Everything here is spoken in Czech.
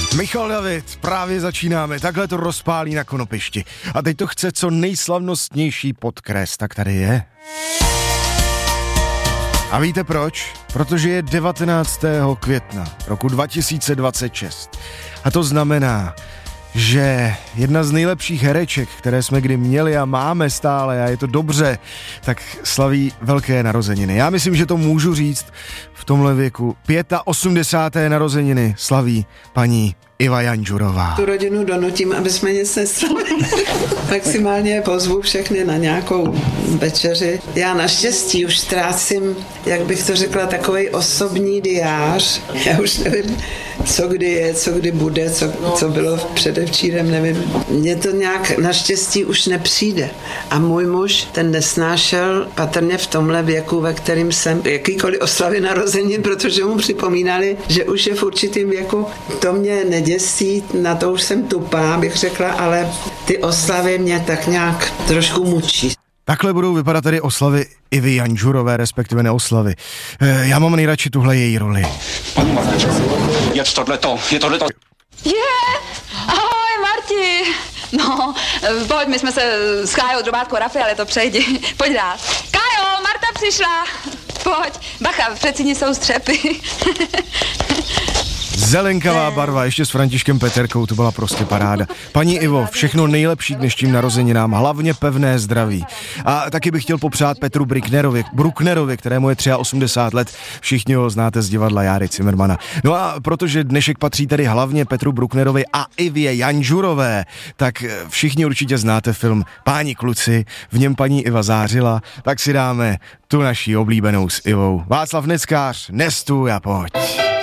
Michal David, právě začínáme, takhle to rozpálí na konopišti. A teď to chce co nejslavnostnější podkres, tak tady je. A víte proč? Protože je 19. května roku 2026. A to znamená, že jedna z nejlepších hereček, které jsme kdy měli a máme stále, a je to dobře, tak slaví velké narozeniny. Já myslím, že to můžu říct v tomhle věku. 85. narozeniny slaví paní Iva Janžurová. Tu rodinu donutím, aby jsme nic neslavili. Maximálně pozvu všechny na nějakou večeři. Já naštěstí už ztrácím, jak bych to řekla, takovej osobní diář. Já už nevím, co kdy je, co kdy bude, co bylo předevčírem, nevím. Mně to nějak naštěstí už nepřijde. A můj muž, ten nesnášel patrně v tomhle věku, ve kterým jsem jakýkoliv oslavy narozenin, protože mu připomínali, že už je v určitým věku. To mě neděsí, na to už jsem tupá, bych řekla, ale ty oslavy mě tak nějak trošku mučí. Takhle budou vypadat tady oslavy Ivy Janžurové, respektive neoslavy. Já mám nejradši tuhle její roli. Je tohleto. Ahoj Marti. No, pojď, my jsme se s Kájou drobátkou Rafi, ale to přejdi. Pojď rád. Kájo, Marta přišla. Pojď. Bacha, v předsíni jsou střepy. Zelenkavá barva, ještě s Františkem Peterkou, to byla prostě paráda. Paní Ivo, všechno nejlepší k dnešním narozeninám, hlavně pevné zdraví. A taky bych chtěl popřát Petru Brucknerovi, kterému je 83 let, všichni ho znáte z divadla Járy Cimrmana. No a protože dnešek patří tedy hlavně Petru Brucknerovi a Ivě Janžurové, tak všichni určitě znáte film Páni kluci, v něm paní Iva zářila, tak si dáme tu naší oblíbenou s Ivou. Václav Neckář, nestůj a pojď.